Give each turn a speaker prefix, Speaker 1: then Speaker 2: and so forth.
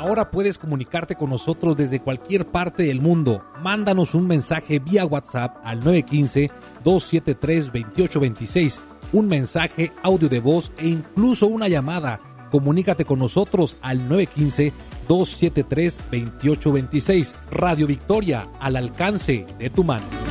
Speaker 1: Ahora puedes comunicarte con nosotros desde cualquier parte del mundo. Mándanos un mensaje vía WhatsApp al 915-273-2826, un mensaje, audio de voz e incluso una llamada. Comunícate con nosotros al 915-273-2826. Radio Victoria, al alcance de tu mano.